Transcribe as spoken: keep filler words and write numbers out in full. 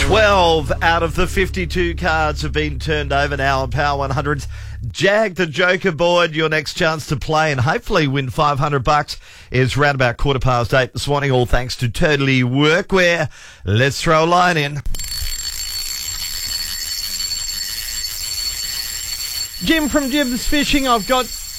twelve out of the fifty-two cards have been turned over now on Power one hundred's Jag the Joker board. Your next chance to play and hopefully win five hundred bucks is round about quarter past eight this morning, all thanks to Totally Workwear. Let's throw a line in. Jim from Jim's Fishing, I've got